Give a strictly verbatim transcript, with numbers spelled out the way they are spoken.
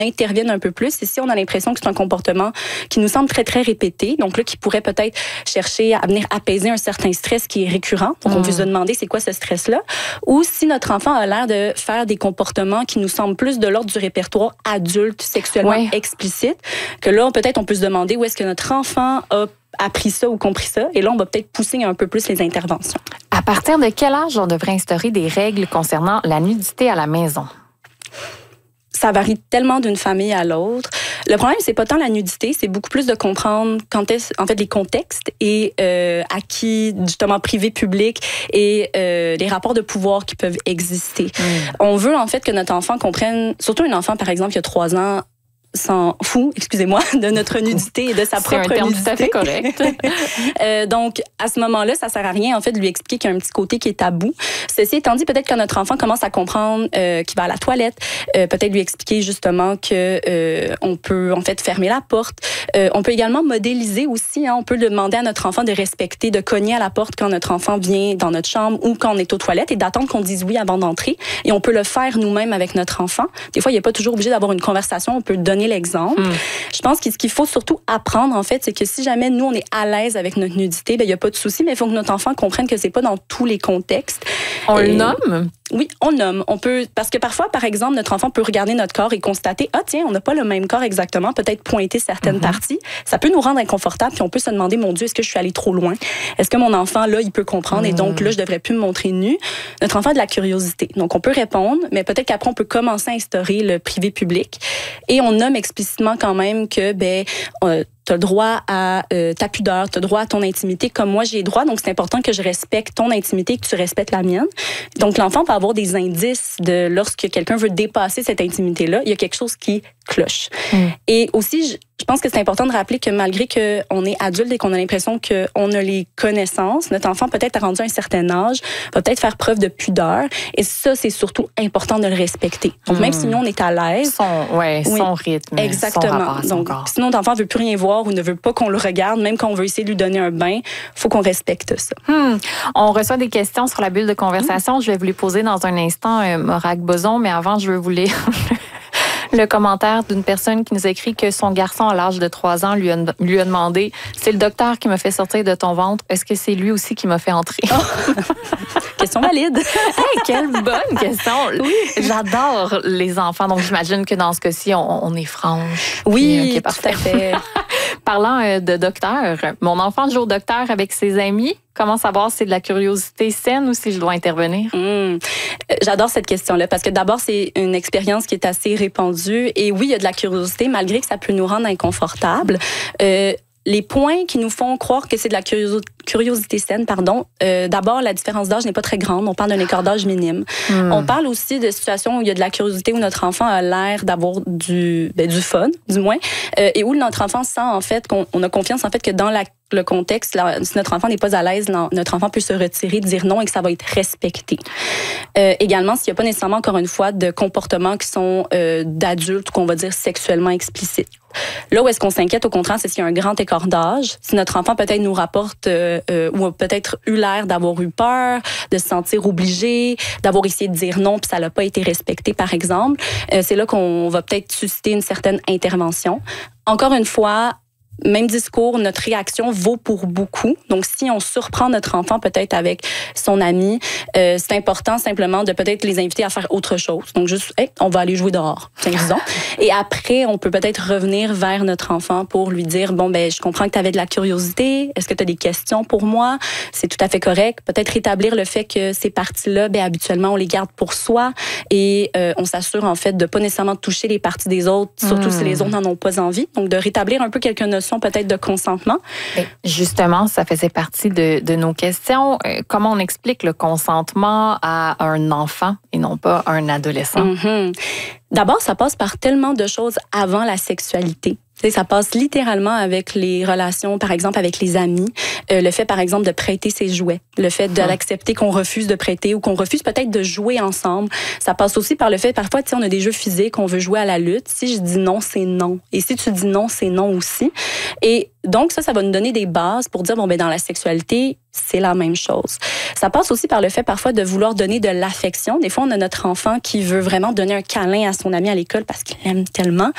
intervienne un peu plus. Et si on a l'impression que c'est un comportement qui nous semble très, très répété, donc là, qui pourrait peut-être chercher à venir apaiser un certain stress qui est récurrent, donc mmh. on peut se demander c'est quoi ce stress-là, ou si notre enfant a l'air de faire des comportements qui nous semblent plus de l'ordre du répertoire adulte, sexuellement ouais. explicite, que là, peut-être on peut se demander où est-ce que notre enfant a appris ça ou compris ça. Et là, on va peut-être pousser un peu plus les interventions. À partir de quel âge on devrait instaurer des règles concernant la nudité à la maison? Ça varie tellement d'une famille à l'autre. Le problème, c'est pas tant la nudité, c'est beaucoup plus de comprendre quand est en fait les contextes et euh, à qui, justement, privé, public et euh, les rapports de pouvoir qui peuvent exister. Mm. On veut en fait que notre enfant comprenne, surtout un enfant, par exemple, qui a trois ans, s'en fout, excusez-moi, de notre nudité et de sa propre nudité. C'est un terme tout à fait correct. euh, donc, à ce moment-là, ça sert à rien, en fait, de lui expliquer qu'il y a un petit côté qui est tabou. Ceci étant dit, peut-être quand notre enfant commence à comprendre euh, qu'il va à la toilette, euh, peut-être lui expliquer justement que euh, on peut, en fait, fermer la porte. Euh, on peut également modéliser aussi, hein, on peut demander à notre enfant de respecter, de cogner à la porte quand notre enfant vient dans notre chambre ou quand on est aux toilettes et d'attendre qu'on dise oui avant d'entrer. Et on peut le faire nous-mêmes avec notre enfant. Des fois, il n'est pas toujours obligé d'avoir une conversation, on peut donner l'exemple. Mm. Je pense que ce qu'il faut surtout apprendre, en fait, c'est que si jamais nous, on est à l'aise avec notre nudité, ben il n'y a pas de souci, mais il faut que notre enfant comprenne que c'est pas dans tous les contextes. On Et... le nomme? Oui, on le nomme. On peut, parce que parfois, par exemple, notre enfant peut regarder notre corps et constater, ah tiens, on n'a pas le même corps exactement, peut-être pointer certaines mm-hmm. parties. Ça peut nous rendre inconfortables, puis on peut se demander, mon Dieu, est-ce que je suis allée trop loin? Est-ce que mon enfant, là, il peut comprendre, mm. et donc là, je devrais plus me montrer nu? Notre enfant a de la curiosité. Donc, on peut répondre, mais peut-être qu'après, on peut commencer à instaurer le privé-public. Et on nomme explicitement quand même que, ben, euh, tu as le droit à euh, ta pudeur, tu as le droit à ton intimité comme moi j'ai droit, donc c'est important que je respecte ton intimité et que tu respectes la mienne. Donc l'enfant peut avoir des indices de lorsque quelqu'un veut dépasser cette intimité-là, il y a quelque chose qui cloche. Mm. Et aussi, je, je pense que c'est important de rappeler que malgré qu'on est adulte et qu'on a l'impression qu'on a les connaissances, notre enfant peut-être rendu à un certain âge, va peut-être faire preuve de pudeur. Et ça, c'est surtout important de le respecter. Donc, mm. même si nous, on est à l'aise... Son, ouais, oui, son rythme, exactement. Son rapport à son Donc, corps. sinon, notre enfant ne veut plus rien voir ou ne veut pas qu'on le regarde, même quand on veut essayer de lui donner un bain, il faut qu'on respecte ça. Hmm. On reçoit des questions sur la bulle de conversation. Mm. Je vais vous les poser dans un instant, euh, Morag Boson, mais avant, je veux vous lire... le commentaire d'une personne qui nous écrit que son garçon, à l'âge de trois ans, lui a, lui a demandé « C'est le docteur qui m'a fait sortir de ton ventre. Est-ce que c'est lui aussi qui m'a fait entrer? Oh. » Question valide. Hey, quelle bonne question. Oui. J'adore les enfants. Donc, j'imagine que dans ce cas-ci, on, on est franche. Oui, puis, okay, tout à fait. Parlant euh, de docteur, mon enfant joue au docteur avec ses amis. Comment savoir si c'est de la curiosité saine ou si je dois intervenir? Mmh. J'adore cette question-là parce que d'abord, c'est une expérience qui est assez répandue. Et oui, il y a de la curiosité, malgré que ça peut nous rendre inconfortables. Euh, les points qui nous font croire que c'est de la curiosité, curiosité saine, pardon. Euh, d'abord, la différence d'âge n'est pas très grande. On parle d'un écart d'âge minime. Mm. On parle aussi de situations où il y a de la curiosité, où notre enfant a l'air d'avoir du, ben, du fun, du moins, euh, et où notre enfant sent en fait qu'on on a confiance en fait que dans la le contexte, là, si notre enfant n'est pas à l'aise, notre enfant peut se retirer, dire non et que ça va être respecté. Euh, également, s'il n'y a pas nécessairement, encore une fois, de comportements qui sont euh, d'adultes ou qu'on va dire sexuellement explicites. Là où est-ce qu'on s'inquiète, au contraire, c'est s'il y a un grand écart d'âge, si notre enfant peut-être nous rapporte euh, euh, ou a peut-être eu l'air d'avoir eu peur, de se sentir obligé, d'avoir essayé de dire non puis ça n'a pas été respecté, par exemple, euh, c'est là qu'on va peut-être susciter une certaine intervention. Encore une fois, même discours, notre réaction vaut pour beaucoup. Donc, si on surprend notre enfant peut-être avec son ami, euh, c'est important simplement de peut-être les inviter à faire autre chose. Donc, juste, hey, on va aller jouer dehors, disons. Et après, on peut peut-être revenir vers notre enfant pour lui dire, bon, ben, je comprends que tu avais de la curiosité. Est-ce que tu as des questions pour moi? C'est tout à fait correct. Peut-être rétablir le fait que ces parties-là, ben, habituellement, on les garde pour soi et euh, on s'assure, en fait, de pas nécessairement toucher les parties des autres, surtout mmh. si les autres n'en ont pas envie. Donc, de rétablir un peu quelques notions peut-être de consentement. Et justement, ça faisait partie de, de nos questions. Comment on explique le consentement à un enfant et non pas à un adolescent? Mm-hmm. D'abord, ça passe par tellement de choses avant la sexualité. Ça passe littéralement avec les relations, par exemple, avec les amis. Euh, le fait, par exemple, de prêter ses jouets. Le fait de l'accepter qu'on refuse de prêter ou qu'on refuse peut-être de jouer ensemble. Ça passe aussi par le fait, parfois, tu sais, on a des jeux physiques, on veut jouer à la lutte. Si je dis non, c'est non. Et si tu dis non, c'est non aussi. Et donc, ça, ça va nous donner des bases pour dire, bon, ben dans la sexualité, c'est la même chose. Ça passe aussi par le fait, parfois, de vouloir donner de l'affection. Des fois, on a notre enfant qui veut vraiment donner un câlin à son ami à l'école parce qu'il l'aime tellement.